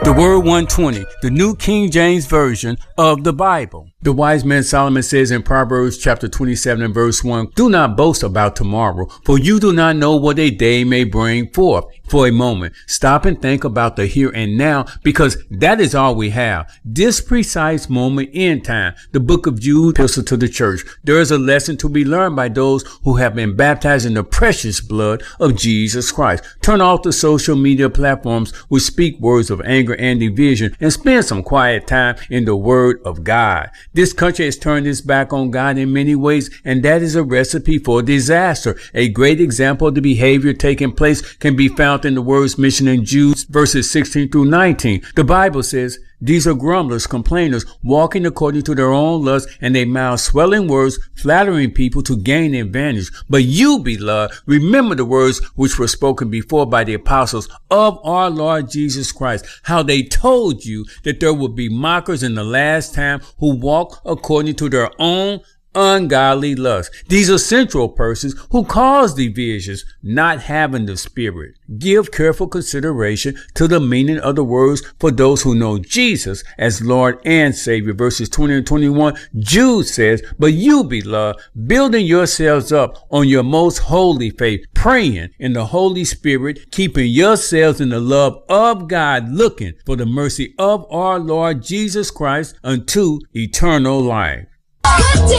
The Word 120, the New King James Version of the Bible. The wise man Solomon says in Proverbs chapter 27 and verse 1, "Do not boast about tomorrow, for you do not know what a day may bring forth." For a moment, stop and think about the here and now, because that is all we have. This precise moment in time. The book of Jude, epistle to the church. There is a lesson to be learned by those who have been baptized in the precious blood of Jesus Christ. Turn off the social media platforms which speak words of anger and division, and spend some quiet time in the Word of God. This country has turned its back on God in many ways, and that is a recipe for disaster. A great example of the behavior taking place can be found in the words mentioned in Jude verses 16 through 19. The Bible says, "These are grumblers, complainers, walking according to their own lusts, and they mouth swelling words, flattering people to gain advantage. But you, beloved, remember the words which were spoken before by the apostles of our Lord Jesus Christ, how they told you that there would be mockers in the last time who walk according to their own ungodly lust." These are central persons who cause divisions, not having the Spirit. Give careful consideration to the meaning of the words for those who know Jesus as Lord and Savior. Verses 20 and 21, Jude says, "But you, beloved, building yourselves up on your most holy faith, praying in the Holy Spirit, keeping yourselves in the love of God, looking for the mercy of our Lord Jesus Christ unto eternal life."